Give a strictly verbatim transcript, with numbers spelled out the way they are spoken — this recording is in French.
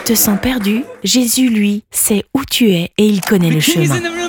te sens perdu, Jésus, lui, sait où tu es et il connaît le chemin.